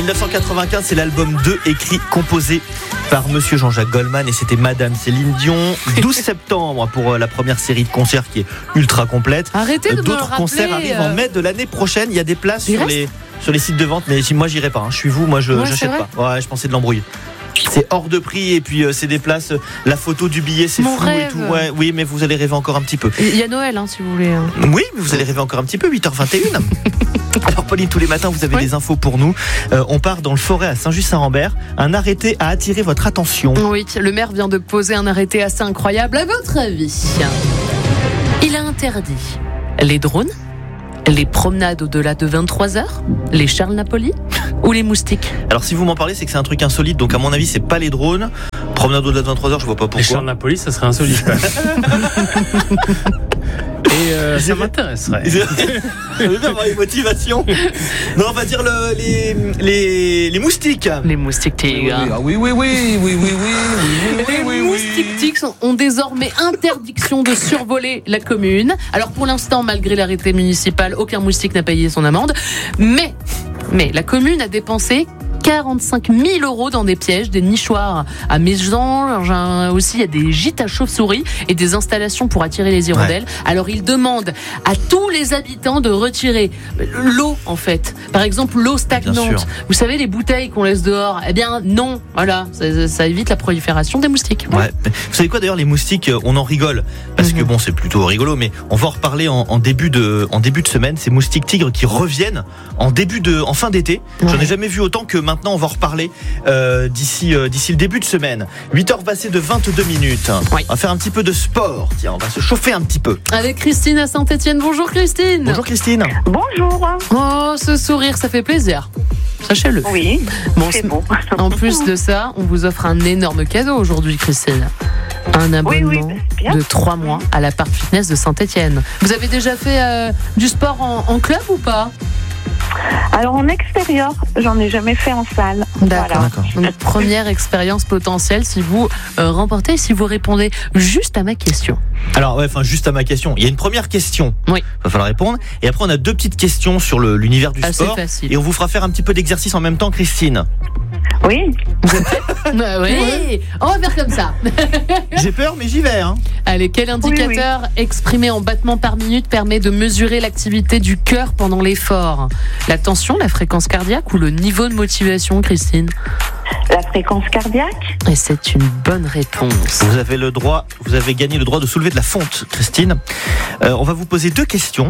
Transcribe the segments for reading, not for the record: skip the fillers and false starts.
1995, c'est l'album 2 écrit, composé par Monsieur Jean-Jacques Goldman et c'était Madame Céline Dion. 12 septembre pour la première série de concerts qui est ultra complète. Arrêtez de me D'autres rappeler, concerts arrivent en mai de l'année prochaine. Il y a des places sur les sites de vente, mais moi j'irai pas. Je suis vous, moi j'achète pas. Ouais, je pensais de l'embrouille. C'est hors de prix et puis c'est des places. La photo du billet, c'est Mon flou rêve. et tout. Ouais, oui, mais vous allez rêver encore un petit peu. Il y a Noël, si vous voulez. Oui, mais vous allez rêver encore un petit peu. 8h21. Alors Pauline, tous les matins vous avez des infos pour nous. On part dans le Forêt à Saint-Just-Saint-Rambert. Un arrêté a attiré votre attention. Oui, le maire vient de poser un arrêté assez incroyable. À votre avis, il a interdit les drones, les promenades au-delà de 23h, les Charles Napoli ou les moustiques? Alors si vous m'en parlez, c'est que c'est un truc insolite. Donc à mon avis, c'est pas les drones. Promenade au-delà de 23h, je vois pas pourquoi. Les Charles Napoli, ça serait insolite. Et ça m'intéresserait. Je veux bien avoir une motivation. Non, on va dire les moustiques. Les moustiques tigres. Oui. Les moustiques tigres ont désormais interdiction de survoler la commune. Alors pour l'instant, malgré l'arrêté municipal, aucun moustique n'a payé son amende. Mais la commune a dépensé 45 000 € dans des pièges, des nichoirs à mésanges, aussi il y a des gîtes à chauves-souris et des installations pour attirer les hirondelles. Ouais. Alors il demande à tous les habitants de retirer l'eau en fait. Par exemple l'eau stagnante. Vous savez les bouteilles qu'on laisse dehors, eh bien non, voilà, ça évite la prolifération des moustiques. Ouais. Vous savez quoi d'ailleurs, les moustiques, on en rigole parce que bon, c'est plutôt rigolo, mais on va en reparler en début de semaine. Ces moustiques tigres qui reviennent en fin d'été. J'en ai jamais vu autant que maintenant, on va en reparler d'ici le début de semaine. 8h passées de 22 minutes. Oui. On va faire un petit peu de sport. Tiens, on va se chauffer un petit peu. Avec Christine à Saint-Etienne. Bonjour Christine. Bonjour Christine. Bonjour. Oh, ce sourire, ça fait plaisir. Sachez-le. Oui, c'est bon. En plus de ça, on vous offre un énorme cadeau aujourd'hui, Christine. Un abonnement de 3 mois à l'appart fitness de Saint-Etienne. Vous avez déjà fait du sport en club ou pas ? Alors en extérieur, j'en ai jamais fait en salle. D'accord. Donc première expérience potentielle si vous remportez, si vous répondez juste à ma question. Alors juste à ma question. Il y a une première question. Oui. Il va falloir répondre. Et après on a 2 petites questions sur l'univers du sport. Facile. Et on vous fera faire un petit peu d'exercice en même temps, Christine. Oui. Vous êtes prête ? Oui. On va faire comme ça. J'ai peur, mais j'y vais. Allez, quel indicateur exprimé en battements par minute permet de mesurer l'activité du cœur pendant l'effort ? La tension, la fréquence cardiaque ou le niveau de motivation, Christine ? La fréquence cardiaque. Et c'est une bonne réponse. Vous avez gagné le droit de soulever de la fonte, Christine. On va vous poser 2 questions.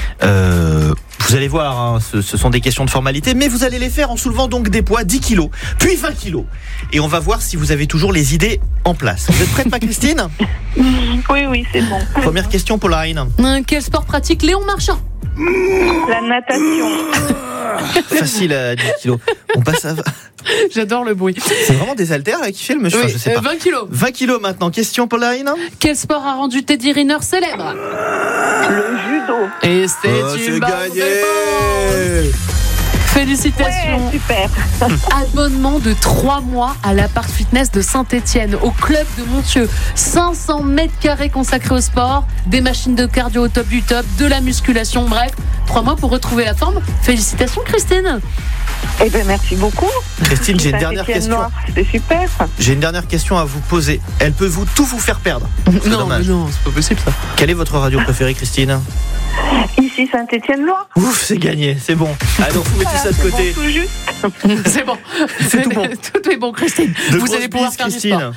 Vous allez voir, ce sont des questions de formalité, mais vous allez les faire en soulevant donc des poids 10 kilos, puis 20 kilos. Et on va voir si vous avez toujours les idées en place. Vous êtes prête, ma Christine ? Oui, c'est bon. Première question, Pauline. Quel sport pratique Léon Marchand ? La natation. Facile à 10 kilos. On passe à... J'adore le bruit. C'est vraiment des haltères là qui fait le monsieur. Oui, je sais pas. 20 kilos. 20 kilos maintenant. Question, Pauline. Quel sport a rendu Teddy Riner célèbre ? Le judo. Et c'est une bonne réponse. Félicitations. Ouais, super. Abonnement de 3 mois à l'appart fitness de Saint-Etienne, au club de Montieu. 500 mètres carrés consacrés au sport, des machines de cardio au top du top, de la musculation, bref, 3 mois pour retrouver la forme. Félicitations, Christine. Eh bien, merci beaucoup. Christine, j'ai une dernière question. C'est super. J'ai une dernière question à vous poser. Elle peut tout vous faire perdre. Non, c'est pas possible ça. Quelle est votre radio préférée, Christine ? Ici Saint-Etienne-Loire. Ouf, c'est gagné, c'est bon. Allez, on met tout ça de côté. Bon, tout juste. C'est bon. C'est tout bon. Tout est bon, Christine. Vous allez pouvoir faire Christine.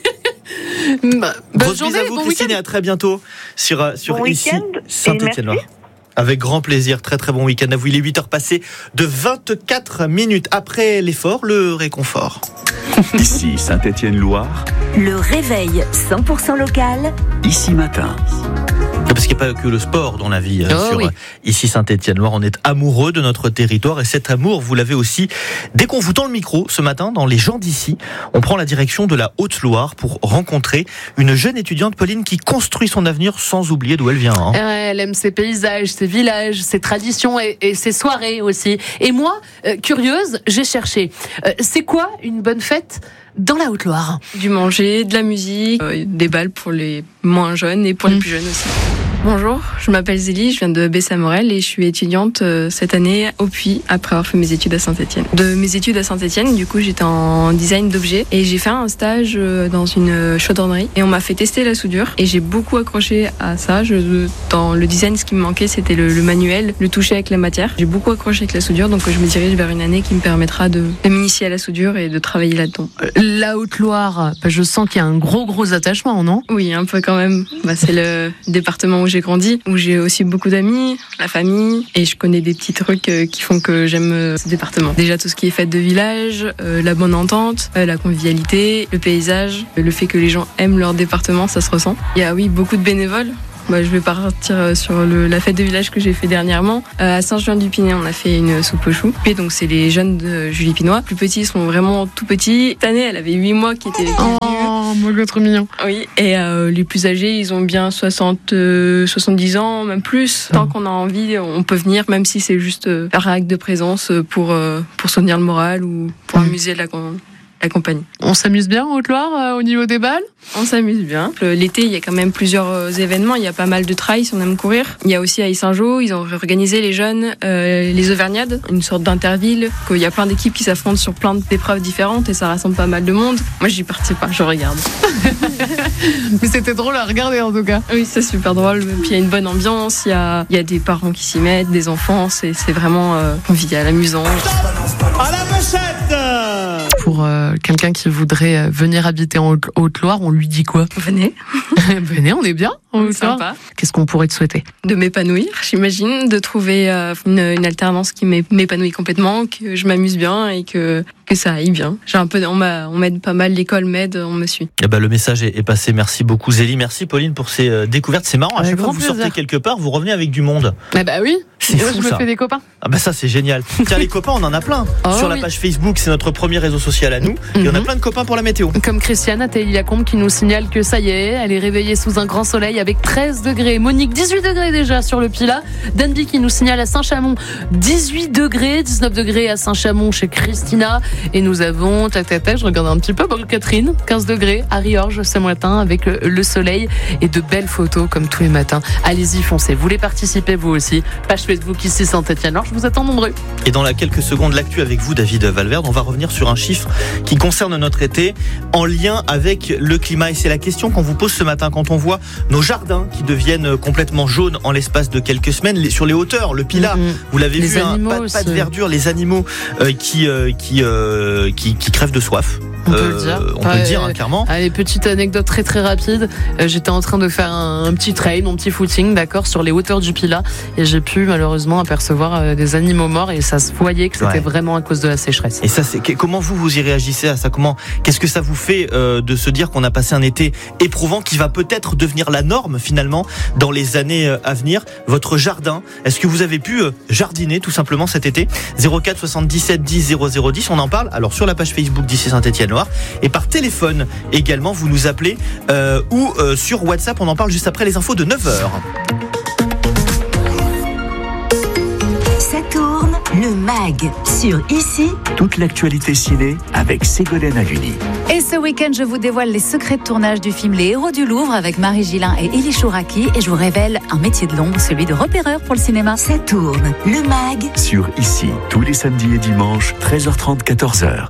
Du sport. Bonne journée, à vous, bon Christine, week-end. et à très bientôt sur bon ici Saint-Etienne-Loire. Avec grand plaisir, très très bon week-end à vous. Il est 8h passées de 24 minutes après l'effort, le réconfort. Ici Saint-Etienne-Loire. Le réveil 100% local. Ici matin. Parce qu'il n'y a pas que le sport dans la vie. Ici Saint-Etienne-Loire, on est amoureux de notre territoire et cet amour, vous l'avez aussi. Dès qu'on vous tend le micro ce matin, dans Les gens d'ici, on prend la direction de la Haute-Loire pour rencontrer une jeune étudiante, Pauline, qui construit son avenir sans oublier d'où elle vient. Elle aime ses paysages, ses villages, ses traditions et ses soirées aussi. Et moi, curieuse, j'ai cherché. C'est quoi une bonne fête dans la Haute-Loire ? Du manger, de la musique, des balles pour les moins jeunes et pour les plus jeunes aussi. Bonjour, je m'appelle Zélie, je viens de Bessamorel et je suis étudiante cette année au Puy après avoir fait mes études à Saint-Etienne. De mes études à Saint-Etienne, du coup j'étais en design d'objets et j'ai fait un stage dans une chaudronnerie et on m'a fait tester la soudure et j'ai beaucoup accroché à ça. Dans le design, ce qui me manquait c'était le manuel, le toucher avec la matière. J'ai beaucoup accroché avec la soudure, donc je me dirige vers une année qui me permettra de m'initier à la soudure et de travailler là-dedans. La Haute-Loire, je sens qu'il y a un gros attachement, non ? Oui, un peu quand même. C'est le département où j'ai grandi, où j'ai aussi beaucoup d'amis, la famille, et je connais des petits trucs qui font que j'aime ce département. Déjà tout ce qui est fête de village, la bonne entente, la convivialité, le paysage, le fait que les gens aiment leur département, ça se ressent. Il y a beaucoup de bénévoles. Je vais partir sur la fête de village que j'ai fait dernièrement. À Saint-Julien-du-Pinet, on a fait une soupe aux choux. Et donc, c'est les jeunes de Julie Pinois. Plus petits, ils sont vraiment tout petits. Cette année, elle avait 8 mois qui étaient mon trop mignon. Oui, et les plus âgés, ils ont bien 70 ans, même plus. Tant qu'on a envie, on peut venir, même si c'est juste faire un acte de présence pour soutenir le moral ou pour amuser la compagnie. On s'amuse bien en Haute-Loire au niveau des balles ? On s'amuse bien. L'été, il y a quand même plusieurs événements. Il y a pas mal de trails si on aime courir. Il y a aussi à Saint-Jean, ils ont organisé les jeunes, les Auvergnades, une sorte d'interville. Il y a plein d'équipes qui s'affrontent sur plein d'épreuves différentes et ça rassemble pas mal de monde. Moi, j'y participe pas, je regarde. Mais c'était drôle à regarder en tout cas. Oui, c'est super drôle. Puis il y a une bonne ambiance. Il y a des parents qui s'y mettent, des enfants. C'est vraiment convivial, amusant. À la vachette. Pour quelqu'un qui voudrait venir habiter en Haute-Loire, on lui dit quoi ? Venez. Venez, on est bien en Haute-Loire. Sympa. Qu'est-ce qu'on pourrait te souhaiter ? De m'épanouir, j'imagine, de trouver une alternance qui m'épanouit complètement, que je m'amuse bien et que ça aille bien. On m'aide pas mal, l'école m'aide, on me suit. Le message est passé. Merci beaucoup Zélie. Merci Pauline pour ces découvertes. C'est marrant, à chaque fois que vous sortez quelque part, vous revenez avec du monde. Oui, c'est fou, je me fais des copains. Ça c'est génial. Tiens, les copains, on en a plein. Sur la page Facebook, c'est notre premier réseau social à nous. Et on a plein de copains pour la météo. Comme Christiane à Tailly-Lacombe qui nous signale que ça y est, elle est réveillée sous un grand soleil avec 13 degrés. Monique, 18 degrés déjà sur le Pilat. Danby qui nous signale à Saint-Chamond 18 degrés, 19 degrés à Saint-Chamond chez Christina. Et nous avons, je regarde un petit peu, Catherine, 15 degrés à Riorges ce matin avec le soleil et de belles photos comme tous les matins. Allez-y, foncez. Vous voulez participer vous aussi. Page Facebook ici Saint-Etienne. Alors je vous attends nombreux. Et dans quelques secondes, l'actu avec vous, David Valverde, on va revenir sur un chiffre qui concerne notre été en lien avec le climat. Et c'est la question qu'on vous pose ce matin quand on voit nos jardins qui deviennent complètement jaunes en l'espace de quelques semaines sur les hauteurs, le Pilat. Vous l'avez les vu, pas de verdure, les animaux qui crèvent de soif. On peut le dire. On peut le dire, clairement. Allez, petite anecdote très très rapide. J'étais en train de faire un petit trail, mon petit footing, sur les hauteurs du Pilat. Et j'ai pu malheureusement apercevoir des animaux morts et ça se voyait que c'était vraiment à cause de la sécheresse. Et ça, comment vous y réagissez à ça ? Qu'est-ce que ça vous fait de se dire qu'on a passé un été éprouvant qui va peut-être devenir la norme finalement dans les années à venir ? Votre jardin, est-ce que vous avez pu jardiner tout simplement cet été ? 04 77 10 00 10, on en parle. Alors sur la page Facebook d'ici Saint-Etienne-Loire et par téléphone également, vous nous appelez ou sur WhatsApp, on en parle juste après les infos de 9h. Ça tourne, le MAG sur Ici. Toute l'actualité ciné avec Ségolène Haluni. Et ce week-end, je vous dévoile les secrets de tournage du film Les Héros du Louvre avec Marie Gillin et Elie Chouraki. Et je vous révèle un métier de l'ombre, celui de repéreur pour le cinéma. Ça tourne, le MAG sur Ici, tous les samedis et dimanches, 13h30, 14h.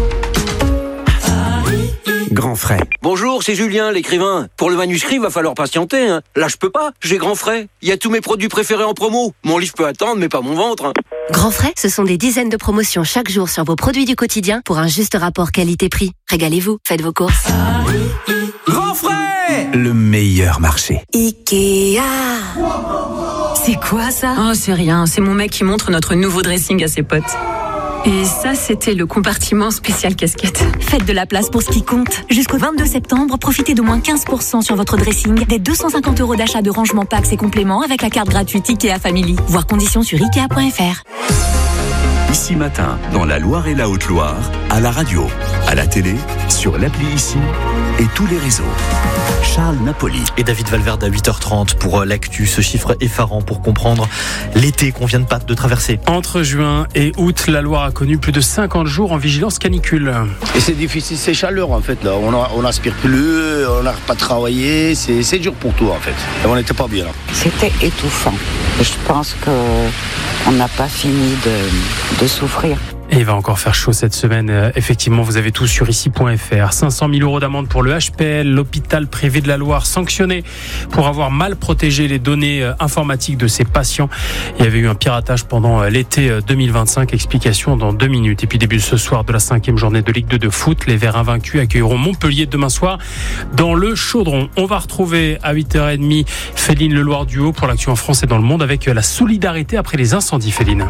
Grand frais. Bonjour, c'est Julien, l'écrivain. Pour le manuscrit, va falloir patienter. Là, je peux pas. J'ai Grand frais. Il y a tous mes produits préférés en promo. Mon livre peut attendre, mais pas mon ventre. Grand frais, ce sont des dizaines de promotions chaque jour sur vos produits du quotidien pour un juste rapport qualité-prix. Régalez-vous, faites vos courses. Grand frais, le meilleur marché. Ikea. C'est quoi ça ? Oh, c'est rien. C'est mon mec qui montre notre nouveau dressing à ses potes. Et ça, c'était le compartiment spécial casquette. Faites de la place pour ce qui compte. Jusqu'au 22 septembre, profitez d'au moins 15% sur votre dressing, des 250 € d'achat de rangement packs et compléments avec la carte gratuite Ikea Family. Voir conditions sur Ikea.fr. Ici matin, dans la Loire et la Haute-Loire, à la radio. À la télé, sur l'appli ici et tous les réseaux. Charles Napoli. Et David Valverde à 8h30 pour l'actu, ce chiffre effarant pour comprendre l'été qu'on vient de traverser. Entre juin et août, la Loire a connu plus de 50 jours en vigilance canicule. Et c'est difficile, c'est chaleur en fait là. On n'aspire plus, on n'arrive pas de travailler, c'est dur pour tout en fait. Et on n'était pas bien là. C'était étouffant. Je pense qu'on n'a pas fini de souffrir. Et il va encore faire chaud cette semaine. Effectivement, vous avez tout sur ici.fr. 500 000 euros d'amende pour le HPL, l'hôpital privé de la Loire, sanctionné pour avoir mal protégé les données informatiques de ses patients. Il y avait eu un piratage pendant l'été 2025. Explication dans 2 minutes. Et puis début ce soir de la 5e journée de Ligue 2 de foot. Les Verts invaincus accueilleront Montpellier demain soir dans le Chaudron. On va retrouver à 8h30 Féline Leloir du Haut pour l'action en France et dans le monde avec la solidarité après les incendies. Féline.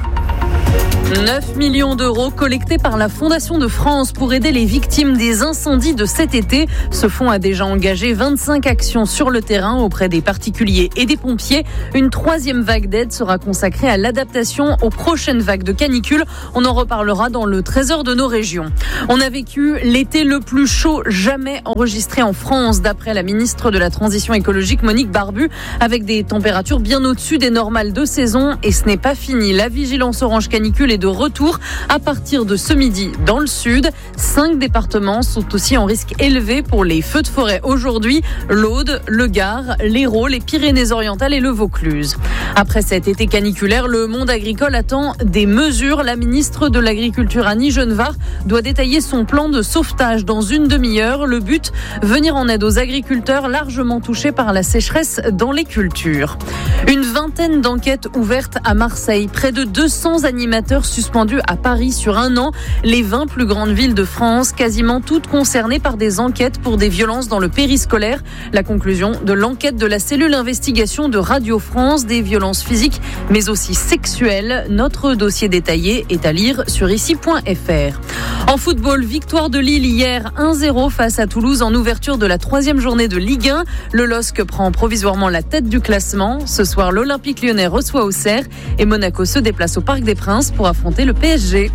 9 millions d'euros collectés par la Fondation de France pour aider les victimes des incendies de cet été. Ce fonds a déjà engagé 25 actions sur le terrain auprès des particuliers et des pompiers. Une 3e vague d'aide sera consacrée à l'adaptation aux prochaines vagues de canicule. On en reparlera dans le Trésor de nos régions. On a vécu l'été le plus chaud jamais enregistré en France, d'après la ministre de la Transition écologique Monique Barbu, avec des températures bien au-dessus des normales de saison. Et ce n'est pas fini. La vigilance orange canicule est de retour à partir de ce midi dans le sud. 5 départements sont aussi en risque élevé pour les feux de forêt aujourd'hui. L'Aude, le Gard, l'Hérault, les Pyrénées-Orientales et le Vaucluse. Après cet été caniculaire, le monde agricole attend des mesures. La ministre de l'Agriculture, Annie Genevard, doit détailler son plan de sauvetage dans une demi-heure. Le but, venir en aide aux agriculteurs largement touchés par la sécheresse dans les cultures. Une vingtaine d'enquêtes ouvertes à Marseille. Près de 200 animateurs suspendus à Paris sur 1 an. Les 20 plus grandes villes de France, quasiment toutes concernées par des enquêtes pour des violences dans le périscolaire. La conclusion de l'enquête de la cellule investigation de Radio France, des violences physiques mais aussi sexuelles. Notre dossier détaillé est à lire sur ici.fr. En football, victoire de Lille hier 1-0 face à Toulouse en ouverture de la 3e journée de Ligue 1. Le LOSC prend provisoirement la tête du classement. Ce soir, l'Olympique Lyonnais reçoit Auxerre et Monaco se déplace au Parc des Princes pour affronter le PSG.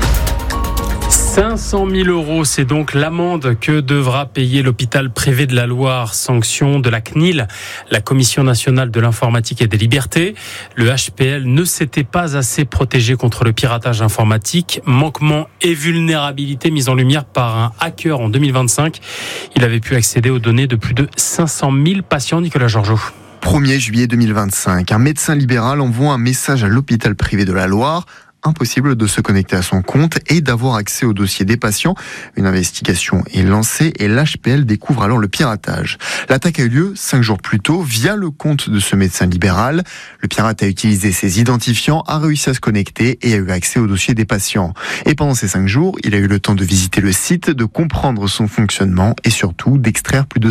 500 000 euros, c'est donc l'amende que devra payer l'hôpital privé de la Loire, sanction de la CNIL, la Commission nationale de l'informatique et des libertés. Le HPL ne s'était pas assez protégé contre le piratage informatique, manquement et vulnérabilité mis en lumière par un hacker en 2025. Il avait pu accéder aux données de plus de 500 000 patients. Nicolas Georgeot. 1er juillet 2025, un médecin libéral envoie un message à l'hôpital privé de la Loire. Impossible de se connecter à son compte et d'avoir accès au dossier des patients. Une investigation est lancée et l'HPL découvre alors le piratage. L'attaque a eu lieu 5 jours plus tôt via le compte de ce médecin libéral. Le pirate a utilisé ses identifiants, a réussi à se connecter et a eu accès au dossier des patients. Et pendant ces 5 jours, il a eu le temps de visiter le site, de comprendre son fonctionnement et surtout d'extraire plus de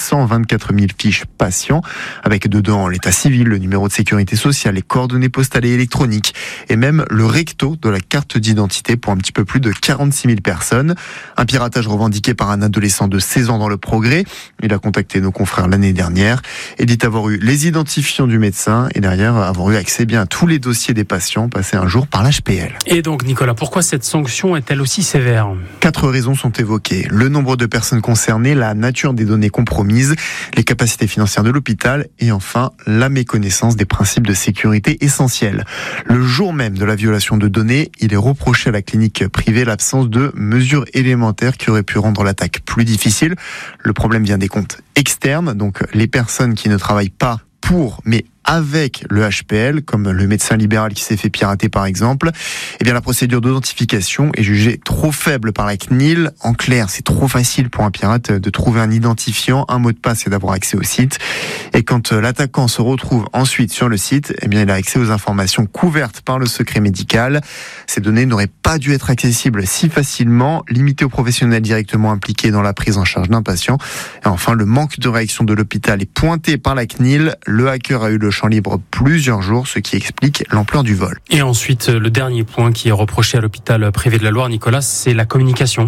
524 000 fiches patients avec dedans l'état civil, le numéro de sécurité sociale, les coordonnées postales et électroniques et même le recto de la carte d'identité pour un petit peu plus de 46 000 personnes. Un piratage revendiqué par un adolescent de 16 ans dans le Progrès. Il a contacté nos confrères l'année dernière et dit avoir eu les identifiants du médecin et derrière avoir eu accès bien à tous les dossiers des patients passés un jour par l'HPL. Et donc Nicolas, pourquoi cette sanction est-elle aussi sévère ? 4 raisons sont évoquées. Le nombre de personnes concernées, la nature des données compromises, les capacités financières de l'hôpital et enfin la méconnaissance des principes de sécurité essentiels. Le jour même de la violation de données, il est reproché à la clinique privée l'absence de mesures élémentaires qui auraient pu rendre l'attaque plus difficile. Le problème vient des comptes externes, donc les personnes qui ne travaillent pas pour, mais avec le HPL, comme le médecin libéral qui s'est fait pirater par exemple, eh bien la procédure d'identification est jugée trop faible par la CNIL. En clair, c'est trop facile pour un pirate de trouver un identifiant, un mot de passe et d'avoir accès au site. Et quand l'attaquant se retrouve ensuite sur le site, eh bien il a accès aux informations couvertes par le secret médical. Ces données n'auraient pas dû être accessibles si facilement, limitées aux professionnels directement impliqués dans la prise en charge d'un patient. Et enfin, le manque de réaction de l'hôpital est pointé par la CNIL. Le hacker a eu le champ libre plusieurs jours, ce qui explique l'ampleur du vol. Et ensuite, le dernier point qui est reproché à l'hôpital privé de la Loire, Nicolas, c'est la communication.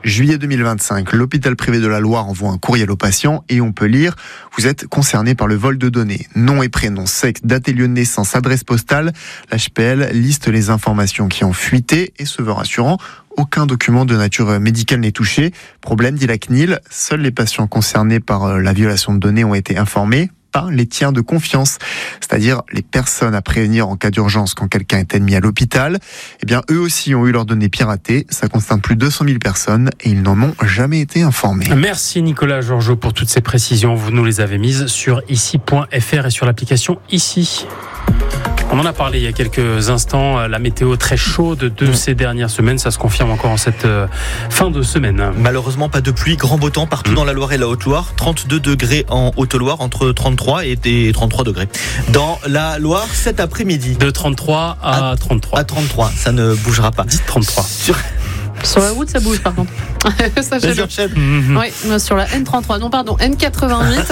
Juillet 2025, l'hôpital privé de la Loire envoie un courriel aux patients et on peut lire « Vous êtes concerné par le vol de données. Nom et prénom, sexe, date et lieu de naissance, adresse postale. » L'HPL liste les informations qui ont fuité et se veut rassurant. Aucun document de nature médicale n'est touché. Problème, dit la CNIL, seuls les patients concernés par la violation de données ont été informés. Les tiers de confiance, c'est-à-dire les personnes à prévenir en cas d'urgence quand quelqu'un est admis à l'hôpital. Eh bien, eux aussi ont eu leurs données piratées. Ça concerne plus de 200 000 personnes et ils n'en ont jamais été informés. Merci Nicolas Georgeot pour toutes ces précisions. Vous nous les avez mises sur ici.fr et sur l'application Ici. On en a parlé il y a quelques instants, la météo très chaude de ces dernières semaines, ça se confirme encore en cette fin de semaine. Malheureusement, pas de pluie, grand beau temps partout dans la Loire et la Haute-Loire. 32 degrés en Haute-Loire, entre 33 et 33 degrés. Dans la Loire, cet après-midi. De 33 à 33. À 33, ça ne bougera pas. Dites 33. Sur la route, ça bouge par contre. Ça, oui, sur la N33, non pardon, N88.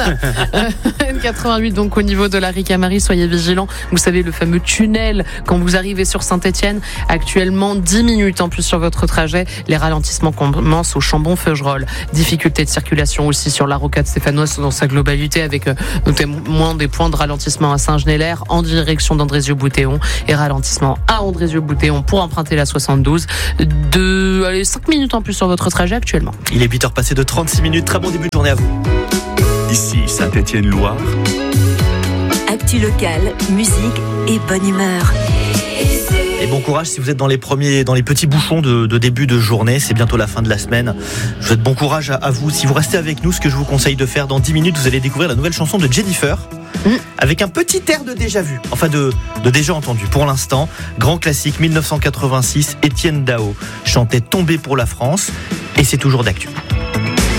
N88, donc au niveau de la Ricamarie, soyez vigilants. Vous savez, le fameux tunnel, quand vous arrivez sur Saint-Etienne, actuellement 10 minutes en plus sur votre trajet. Les ralentissements commencent au Chambon-Feugerolles. Difficulté de circulation aussi sur la rocade stéphanoise dans sa globalité, avec notamment des points de ralentissement à Saint-Genélaire en direction d'Andrézieux-Boutéon et ralentissement à Andrézieux-Boutéon pour emprunter la 72. 5 minutes en plus sur votre trajet actuellement. Il est 8h passé de 36 minutes. Très bon début de journée à vous. Ici Saint-Etienne-Loire. Actu locale, musique et bonne humeur. Et bon courage si vous êtes dans les petits bouchons de début de journée. C'est bientôt la fin de la semaine. Je vous souhaite bon courage à vous. Si vous restez avec nous, ce que je vous conseille de faire, dans 10 minutes, vous allez découvrir la nouvelle chanson de Jennifer. Avec un petit air de déjà vu, enfin de déjà entendu. Pour l'instant, grand classique 1986, Étienne Dao chantait Tomber pour la France, et c'est toujours d'actu.